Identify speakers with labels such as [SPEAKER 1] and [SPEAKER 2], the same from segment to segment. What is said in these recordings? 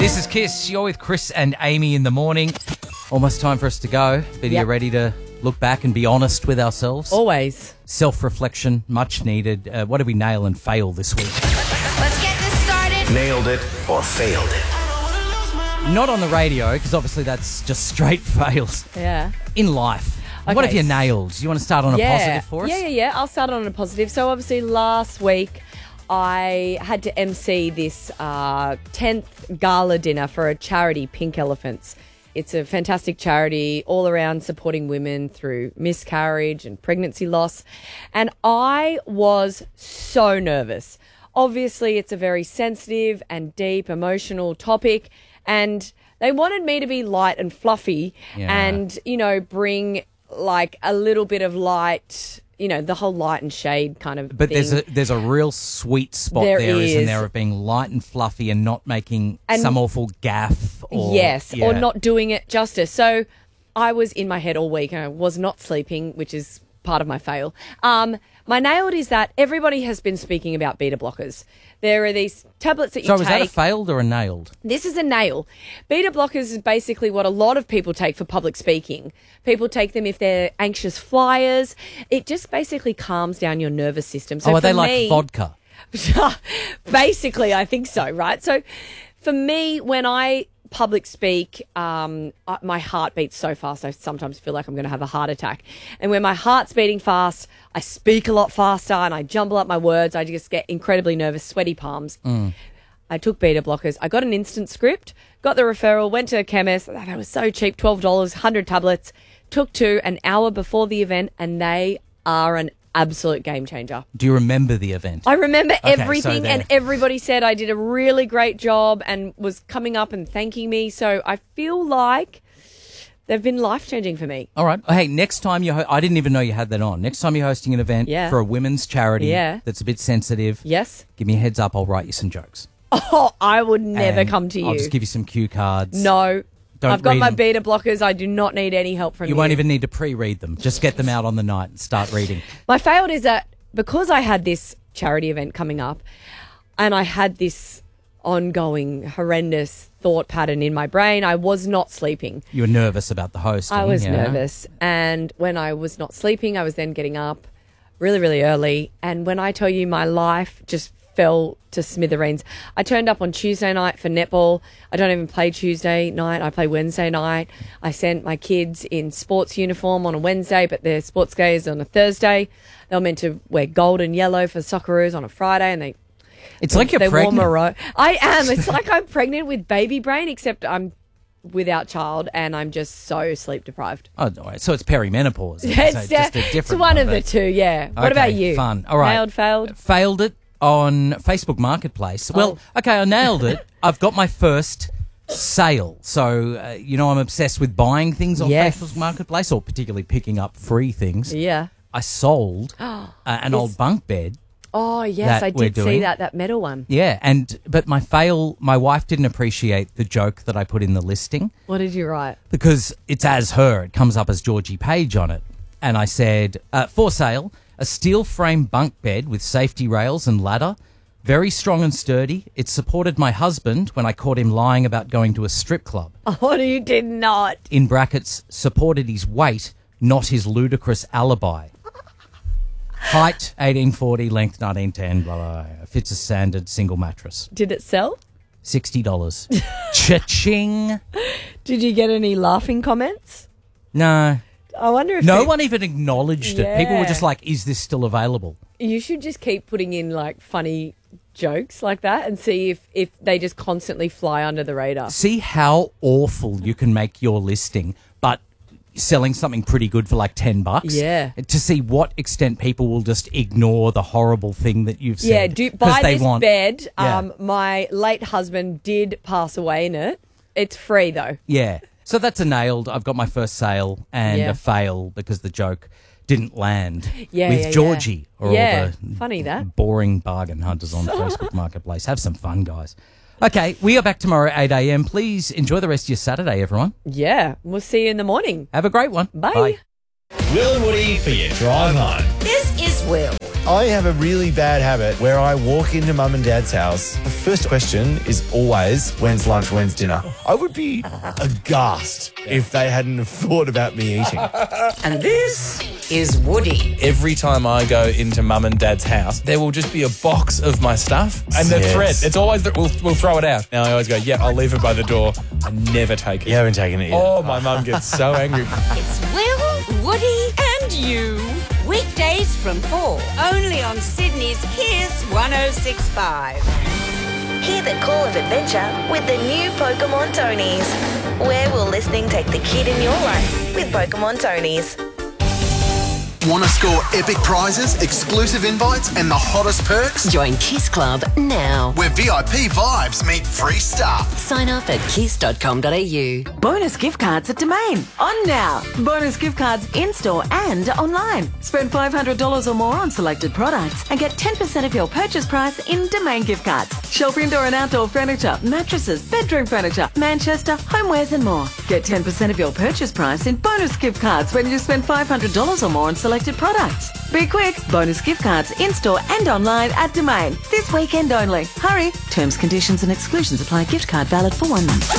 [SPEAKER 1] This is Kiss. You're with Chris and Amy in the morning. Almost time for us to go. But are you ready to look back and be honest with ourselves?
[SPEAKER 2] Always.
[SPEAKER 1] Self-reflection, much needed. What did we nail and fail this week?
[SPEAKER 3] Let's get this started.
[SPEAKER 4] Nailed it or failed it.
[SPEAKER 1] Not on the radio, because obviously that's just straight fails.
[SPEAKER 2] Yeah.
[SPEAKER 1] In life.
[SPEAKER 2] Okay.
[SPEAKER 1] What have you nailed? You want to start on a positive for us?
[SPEAKER 2] Yeah. I'll start on a positive. So obviously last week I had to MC this 10th gala dinner for a charity, Pink Elephants. It's a fantastic charity all around supporting women through miscarriage and pregnancy loss. And I was so nervous. Obviously, it's a very sensitive and deep emotional topic. And they wanted me to be light and fluffy and, bring like a little bit of light, the whole light and shade kind of
[SPEAKER 1] But
[SPEAKER 2] thing.
[SPEAKER 1] there's a real sweet spot
[SPEAKER 2] There
[SPEAKER 1] isn't
[SPEAKER 2] is.
[SPEAKER 1] there, of being light and fluffy and not making some awful gaffe
[SPEAKER 2] or not doing it justice. So I was in my head all week and I was not sleeping, which is part of my fail. My nailed is that everybody has been speaking about beta blockers. There are these tablets that you
[SPEAKER 1] So
[SPEAKER 2] take.
[SPEAKER 1] was that a failed or a nailed?
[SPEAKER 2] This is a nail. Beta blockers is basically what a lot of people take for public speaking. People take them if they're anxious flyers. It just basically calms down your nervous system. So
[SPEAKER 1] Are they
[SPEAKER 2] for
[SPEAKER 1] like
[SPEAKER 2] me,
[SPEAKER 1] vodka?
[SPEAKER 2] Basically, I think so, right? So for me, when I public speak, my heart beats so fast I sometimes feel like I'm going to have a heart attack. And when my heart's beating fast, I speak a lot faster and I jumble up my words. I just get incredibly nervous, sweaty palms. I took beta blockers. I got an instant script, got the referral, went to a chemist. That was so cheap, $12, 100 tablets. Took 2 an hour before the event, and they are an absolute game changer.
[SPEAKER 1] Do you remember the event?
[SPEAKER 2] I remember
[SPEAKER 1] Okay,
[SPEAKER 2] everything,
[SPEAKER 1] so
[SPEAKER 2] and everybody said I did a really great job and was coming up and thanking me. So I feel like they've been life-changing for me.
[SPEAKER 1] All right. Hey, next time I didn't even know you had that on. Next time you're hosting an event for a women's charity that's a bit sensitive,
[SPEAKER 2] Yes.
[SPEAKER 1] give me a heads up. I'll write you some jokes.
[SPEAKER 2] Oh, I would never
[SPEAKER 1] And
[SPEAKER 2] come to you.
[SPEAKER 1] I'll just give you some cue cards.
[SPEAKER 2] No.
[SPEAKER 1] Don't
[SPEAKER 2] I've got
[SPEAKER 1] read
[SPEAKER 2] my
[SPEAKER 1] them.
[SPEAKER 2] beta blockers. I do not need any help from you.
[SPEAKER 1] You won't even need to pre-read them. Just get them out on the night and start reading.
[SPEAKER 2] My failed is that because I had this charity event coming up and I had this ongoing horrendous thought pattern in my brain, I was not sleeping.
[SPEAKER 1] You were nervous about the hosting.
[SPEAKER 2] I was nervous. And when I was not sleeping, I was then getting up really, really early. And when I tell you my life just fell to smithereens. I turned up on Tuesday night for netball. I don't even play Tuesday night. I play Wednesday night. I sent my kids in sports uniform on a Wednesday, but their sports day is on a Thursday. They were meant to wear gold and yellow for Socceroos on a Friday, and
[SPEAKER 1] It's like you're pregnant.
[SPEAKER 2] I am. It's like I'm pregnant with baby brain, except I'm without child and I'm just so sleep deprived.
[SPEAKER 1] Oh, all right. So it's perimenopause.
[SPEAKER 2] It's
[SPEAKER 1] so just a different
[SPEAKER 2] it's one of the two, yeah. What about you?
[SPEAKER 1] Fun. All right.
[SPEAKER 2] Nailed, failed?
[SPEAKER 1] Failed it on Facebook Marketplace. Well, okay, I nailed it. I've got my first sale. So, I'm obsessed with buying things on Facebook Marketplace, or particularly picking up free things.
[SPEAKER 2] Yeah.
[SPEAKER 1] I sold an old bunk bed.
[SPEAKER 2] Oh, yes,
[SPEAKER 1] that
[SPEAKER 2] I
[SPEAKER 1] we're
[SPEAKER 2] did see
[SPEAKER 1] doing.
[SPEAKER 2] that metal one.
[SPEAKER 1] Yeah, but my wife didn't appreciate the joke that I put in the listing.
[SPEAKER 2] What did you write?
[SPEAKER 1] Because it's as her. It comes up as Georgie Page on it. And I said, for sale, a steel frame bunk bed with safety rails and ladder. Very strong and sturdy. It supported my husband when I caught him lying about going to a strip club.
[SPEAKER 2] Oh, you did not.
[SPEAKER 1] In brackets, supported his weight, not his ludicrous alibi. Height, 1840, length, 1910, blah, blah, blah. Fits a standard single mattress.
[SPEAKER 2] Did it sell?
[SPEAKER 1] $60. Cha-ching.
[SPEAKER 2] Did you get any laughing comments?
[SPEAKER 1] No.
[SPEAKER 2] I wonder if
[SPEAKER 1] No one even acknowledged it. People were
[SPEAKER 2] Yeah.
[SPEAKER 1] just like, is this still available?
[SPEAKER 2] You should just keep putting in like funny jokes like that and see if they just constantly fly under the radar.
[SPEAKER 1] See how awful you can make your listing, but selling something pretty good for like $10.
[SPEAKER 2] Yeah.
[SPEAKER 1] To see what extent people will just ignore the horrible thing that you've
[SPEAKER 2] Yeah,
[SPEAKER 1] said.
[SPEAKER 2] buy
[SPEAKER 1] they
[SPEAKER 2] this
[SPEAKER 1] want
[SPEAKER 2] bed.
[SPEAKER 1] Yeah.
[SPEAKER 2] My late husband did pass away in it. It's free though.
[SPEAKER 1] Yeah. So that's a nailed. I've got my first sale and
[SPEAKER 2] Yeah.
[SPEAKER 1] a fail because the joke didn't land
[SPEAKER 2] Yeah,
[SPEAKER 1] with
[SPEAKER 2] yeah,
[SPEAKER 1] Georgie
[SPEAKER 2] yeah.
[SPEAKER 1] or
[SPEAKER 2] Yeah,
[SPEAKER 1] all the
[SPEAKER 2] funny that.
[SPEAKER 1] boring bargain hunters on Facebook Marketplace. Have some fun, guys. Okay, we are back tomorrow at 8 a.m. Please enjoy the rest of your Saturday, everyone.
[SPEAKER 2] Yeah, we'll see you in the morning.
[SPEAKER 1] Have a great one.
[SPEAKER 2] Bye.
[SPEAKER 4] Will and Woody for your drive home.
[SPEAKER 3] This is Will.
[SPEAKER 5] I have a really bad habit where I walk into mum and dad's house. The first question is always, when's lunch, when's dinner? I would be aghast if they hadn't have thought about me eating.
[SPEAKER 6] And this is Woody.
[SPEAKER 7] Every time I go into mum and dad's house, there will just be a box of my stuff and the
[SPEAKER 5] Yes.
[SPEAKER 7] thread. It's always that we'll throw it out. Now I always go, yeah, I'll leave it by the door. I never take it.
[SPEAKER 5] You haven't taken it yet.
[SPEAKER 7] Oh, my mum gets so angry.
[SPEAKER 3] It's Will, Woody, and you. Weekdays from 4. Only on Sydney's Kiss 106.5.
[SPEAKER 8] Hear the call of adventure with the new Pokemon Tonys. Where will listening take the kid in your life with Pokemon Tonys?
[SPEAKER 9] Want to score epic prizes, exclusive invites, and the hottest perks?
[SPEAKER 10] Join Kiss Club now.
[SPEAKER 9] Where VIP vibes meet free stuff.
[SPEAKER 10] Sign up at kiss.com.au.
[SPEAKER 11] Bonus gift cards at Domain. On now. Bonus gift cards in-store and online. Spend $500 or more on selected products and get 10% of your purchase price in Domain gift cards. Shelf indoor and outdoor furniture, mattresses, bedroom furniture, Manchester, homewares and more. Get 10% of your purchase price in bonus gift cards when you spend $500 or more on selected products. Be quick. Bonus gift cards in-store and online at Domain. This weekend only. Hurry. Terms, conditions and exclusions apply. Gift card valid for 1 month.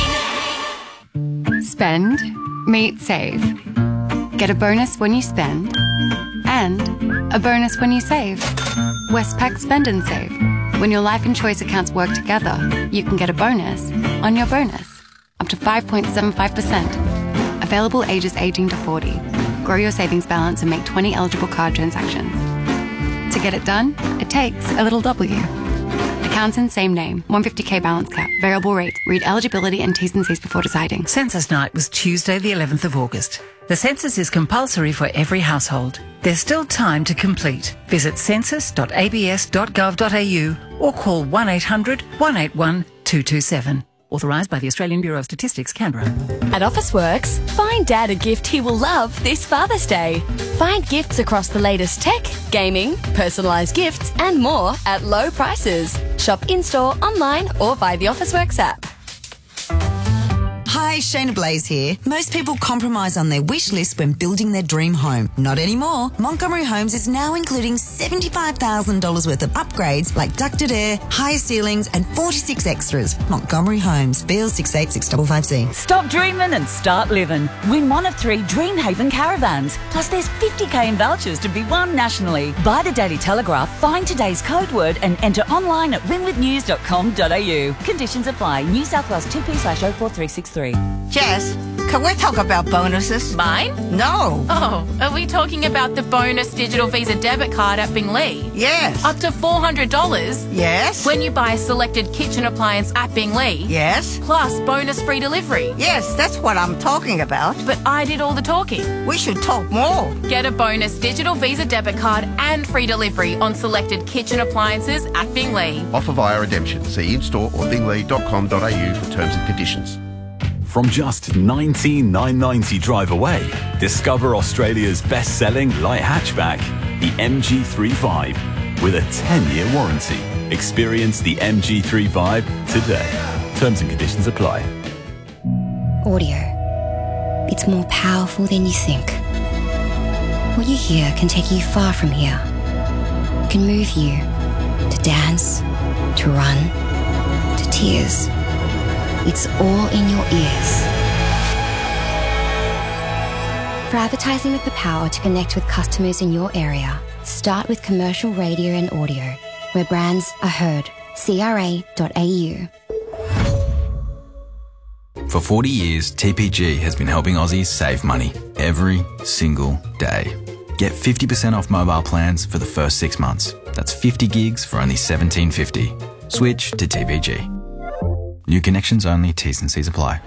[SPEAKER 12] Spend, meet, save. Get a bonus when you spend and a bonus when you save. Westpac Spend and Save. When your life and choice accounts work together, you can get a bonus on your bonus. Up to 5.75%. Available ages 18 to 40. Grow your savings balance and make 20 eligible card transactions. To get it done, it takes a little W. Accounts in same name. 150k balance cap. Variable rate. Read eligibility and T's and C's before deciding.
[SPEAKER 6] Census night was Tuesday the 11th of August. The census is compulsory for every household. There's still time to complete. Visit census.abs.gov.au or call 1800 181 227. Authorised by the Australian Bureau of Statistics, Canberra.
[SPEAKER 13] At Officeworks, find Dad a gift he will love this Father's Day. Find gifts across the latest tech, gaming, personalised gifts and more at low prices. Shop in-store, online or via the Officeworks app.
[SPEAKER 14] Hi, Shayna Blaze here. Most people compromise on their wish list when building their dream home. Not anymore. Montgomery Homes is now including $75,000 worth of upgrades like ducted air, higher ceilings and 46 extras. Montgomery Homes, BL 686550C.
[SPEAKER 11] Stop dreaming and start living. Win one of 3 Dreamhaven caravans. Plus there's 50k in vouchers to be won nationally. Buy the Daily Telegraph, find today's code word and enter online at winwithnews.com.au. Conditions apply. New South Wales 2P/04363.
[SPEAKER 6] Jess, can we talk about bonuses?
[SPEAKER 15] Mine?
[SPEAKER 6] No.
[SPEAKER 15] Oh, are we talking about the bonus digital Visa debit card at Binglee?
[SPEAKER 6] Yes.
[SPEAKER 15] Up to $400?
[SPEAKER 6] Yes.
[SPEAKER 15] When you buy a selected kitchen appliance at Binglee?
[SPEAKER 6] Yes.
[SPEAKER 15] Plus bonus free delivery?
[SPEAKER 6] Yes, that's what I'm talking about.
[SPEAKER 15] But I did all the talking.
[SPEAKER 6] We should talk more.
[SPEAKER 15] Get a bonus digital Visa debit card and free delivery on selected kitchen appliances at Binglee.
[SPEAKER 16] Offer via redemption. See in-store or binglee.com.au for terms and conditions.
[SPEAKER 17] From just $19,990 drive away, discover Australia's best-selling light hatchback, the MG3 Vibe, with a 10-year warranty. Experience the MG3 Vibe today. Terms and conditions apply.
[SPEAKER 18] Audio. It's more powerful than you think. What you hear can take you far from here. It can move you to dance, to run, to tears. It's all in your ears. For advertising with the power to connect with customers in your area, start with commercial radio and audio, where brands are heard. CRA.au.
[SPEAKER 19] For 40 years, TPG has been helping Aussies save money every single day. Get 50% off mobile plans for the first 6 months. That's 50 gigs for only $17.50. Switch to TPG. New connections only, T's and C's apply.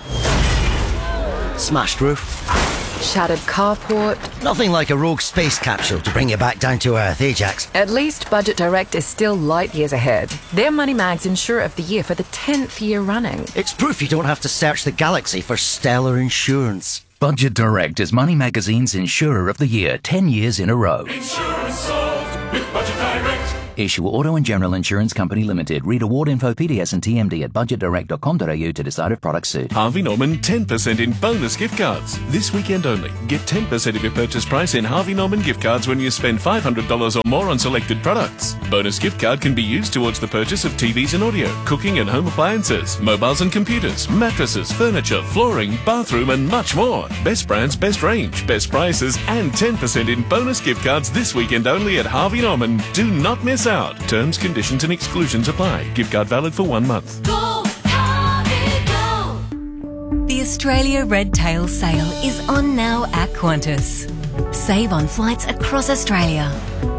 [SPEAKER 4] Smashed roof.
[SPEAKER 20] Shattered carport.
[SPEAKER 4] Nothing like a rogue space capsule to bring you back down to earth, eh, Jax?
[SPEAKER 20] At least Budget Direct is still light years ahead. They're Money Mag's Insurer of the Year for the 10th year running.
[SPEAKER 4] It's proof you don't have to search the galaxy for stellar insurance.
[SPEAKER 21] Budget Direct is Money Magazine's Insurer of the Year 10 years in a row.
[SPEAKER 22] Insurance solved with Budget Direct.
[SPEAKER 21] Issue Auto and General Insurance Company Limited. Read award info, PDS and TMD at budgetdirect.com.au to decide if products suit.
[SPEAKER 22] Harvey Norman 10% in bonus gift cards. This weekend only. Get 10% of your purchase price in Harvey Norman gift cards when you spend $500 or more on selected products. Bonus gift card can be used towards the purchase of TVs and audio, cooking and home appliances, mobiles and computers, mattresses, furniture, flooring, bathroom and much more. Best brands, best range, best prices and 10% in bonus gift cards this weekend only at Harvey Norman. Do not miss out. Terms, conditions and exclusions apply. Gift card valid for 1 month.
[SPEAKER 23] Go, Harvey, go! The Australia Red Tail Sale is on now at Qantas. Save on flights across Australia.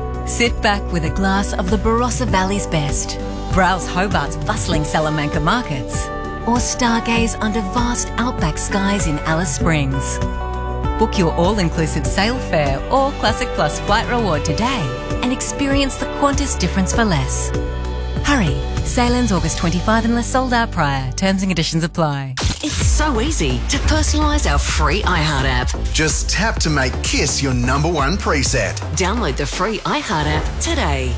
[SPEAKER 23] Sit back with a glass of the Barossa Valley's best. Browse Hobart's bustling Salamanca markets. Or stargaze under vast outback skies in Alice Springs. Book your all-inclusive sail fare or Classic Plus flight reward today and experience the Qantas difference for less. Hurry, sail ends August 25 unless sold out prior. Terms and conditions apply.
[SPEAKER 10] It's so easy to personalise our free iHeart app.
[SPEAKER 9] Just tap to make Kiss your #1 preset.
[SPEAKER 10] Download the free iHeart app today.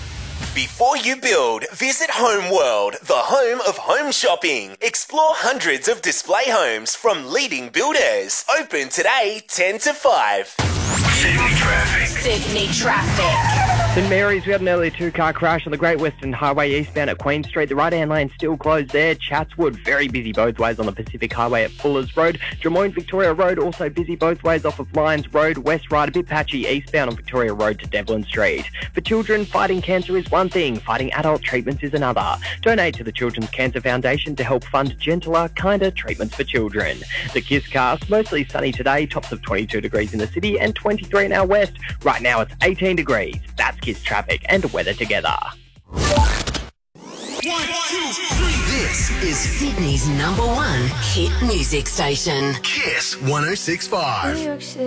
[SPEAKER 24] Before you build, visit Home World, the home of home shopping. Explore hundreds of display homes from leading builders. Open today, 10 to 5.
[SPEAKER 23] Sydney traffic. Sydney traffic.
[SPEAKER 25] St Mary's, we had an early two-car crash on the Great Western Highway eastbound at Queen Street. The right-hand lane still closed there. Chatswood, very busy both ways on the Pacific Highway at Fuller's Road. Drummoyne Victoria Road, also busy both ways off of Lyons Road. West Ryde, a bit patchy eastbound on Victoria Road to Devlin Street. For children, fighting cancer is one thing. Fighting adult treatments is another. Donate to the Children's Cancer Foundation to help fund gentler, kinder treatments for children. The Kiss cast, mostly sunny today, tops of 22 degrees in the city and 23 in our west. Right now it's 18 degrees. That's Kiss traffic and weather together.
[SPEAKER 9] 1, 2, 3. This is
[SPEAKER 10] Sydney's #1 hit music station.
[SPEAKER 9] Kiss 106.5.